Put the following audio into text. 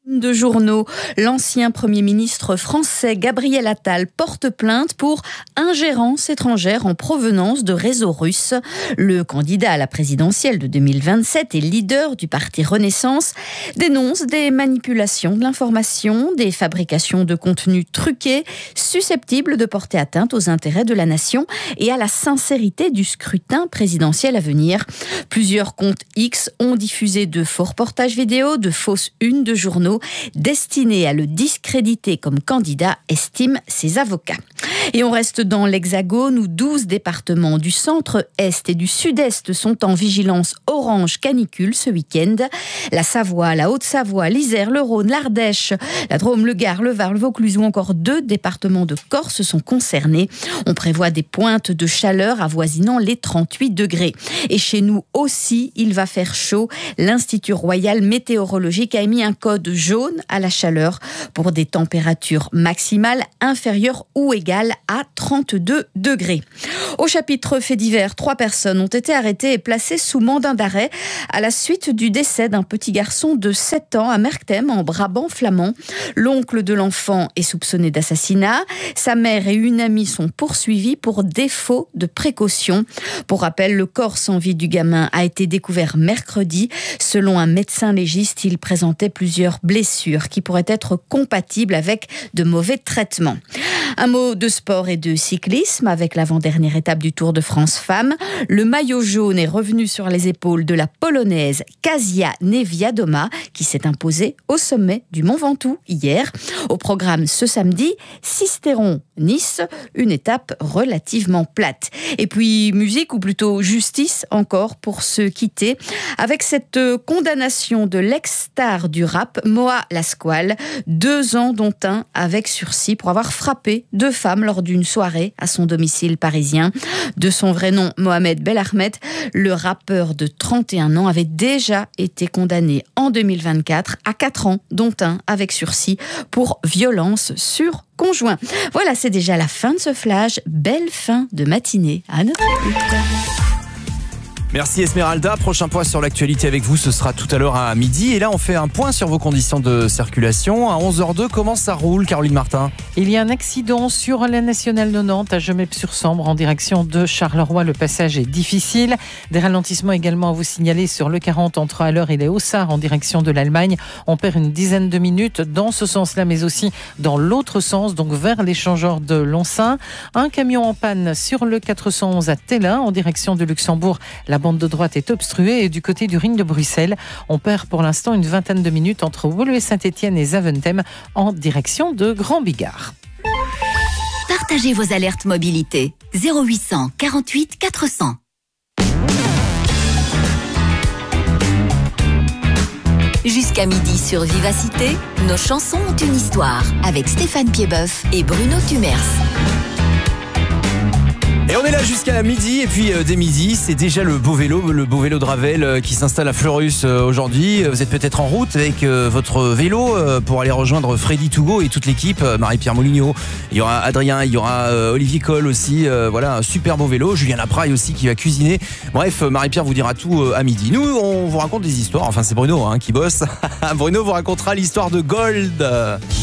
De journaux, l'ancien Premier ministre français Gabriel Attal porte plainte pour ingérence étrangère en provenance de réseaux russes. Le candidat à la présidentielle de 2027 et leader du parti Renaissance dénonce des manipulations de l'information, des fabrications de contenus truqués susceptibles de porter atteinte aux intérêts de la nation et à la sincérité du scrutin présidentiel à venir. Plusieurs comptes X ont diffusé de faux reportages vidéo, de fausses unes de journaux destiné à le discréditer comme candidat, estiment ses avocats. Et on reste dans l'Hexagone où 12 départements du centre-est et du sud-est sont en vigilance orange canicule ce week-end. La Savoie, la Haute-Savoie, l'Isère, le Rhône, l'Ardèche, la Drôme, le Gard, le Var, le Vaucluse ou encore 2 départements de Corse sont concernés. On prévoit des pointes de chaleur avoisinant les 38 degrés. Et chez nous aussi, il va faire chaud. L'Institut royal météorologique a émis un code jaune à la chaleur pour des températures maximales inférieures ou égales à 32 degrés. Au chapitre faits divers, 3 personnes ont été arrêtées et placées sous mandat d'arrêt à la suite du décès d'un petit garçon de 7 ans à Merkthem en Brabant flamand. L'oncle de l'enfant est soupçonné d'assassinat. Sa mère et une amie sont poursuivies pour défaut de précaution. Pour rappel, le corps sans vie du gamin a été découvert mercredi. Selon un médecin légiste, il présentait plusieurs blessures qui pourraient être compatibles avec de mauvais traitements. Un mot de sport et de cyclisme avec l'avant-dernière étape du Tour de France Femmes. Le maillot jaune est revenu sur les épaules de la Polonaise Kasia Niewiadoma qui s'est imposée au sommet du Mont Ventoux hier. Au programme ce samedi, Sisteron-Nice, une étape relativement plate. Et puis musique ou plutôt justice encore pour se quitter avec cette condamnation de l'ex-star du rap Moa Lasquale, 2 ans dont un avec sursis pour avoir frappé 2 femmes lors d'une soirée à son domicile parisien. De son vrai nom, Mohamed Belahmed, le rappeur de 31 ans avait déjà été condamné en 2024 à 4 ans, dont un avec sursis pour violence sur conjoint. Voilà, c'est déjà la fin de ce flash. Belle fin de matinée à notre écoute. Merci Esmeralda. Prochain point sur l'actualité avec vous, ce sera tout à l'heure à midi. Et là, on fait un point sur vos conditions de circulation. À 11h02, comment ça roule, Caroline Martin ? Il y a un accident sur la nationale 90 à Gemep-sur-Sambre en direction de Charleroi. Le passage est difficile. Des ralentissements également à vous signaler sur le 40 entre Haller et les Haussards en direction de l'Allemagne. On perd une dizaine de minutes dans ce sens-là, mais aussi dans l'autre sens, donc vers l'échangeur de Lonsin. Un camion en panne sur le 411 à Tellin en direction de Luxembourg. La bande de droite est obstruée et du côté du ring de Bruxelles, on perd pour l'instant une vingtaine de minutes entre Woluwe-Saint-Étienne et Zaventem en direction de Grand Bigard. Partagez vos alertes mobilité 0800 48 400. Jusqu'à midi sur Vivacité, nos chansons ont une histoire avec Stéphane Piedboeuf et Bruno Tumers. Et on est là jusqu'à midi et puis dès midi, c'est déjà le beau vélo de Ravel qui s'installe à Fleurus aujourd'hui. Vous êtes peut-être en route avec votre vélo pour aller rejoindre Freddy Tougo et toute l'équipe, Marie-Pierre Moulignot. Il y aura Adrien, il y aura Olivier Coll aussi. Voilà, un super beau vélo. Julien Lapraille aussi qui va cuisiner. Bref, Marie-Pierre vous dira tout à midi. Nous, on vous raconte des histoires. Enfin, c'est Bruno qui bosse. Bruno vous racontera l'histoire de Gold.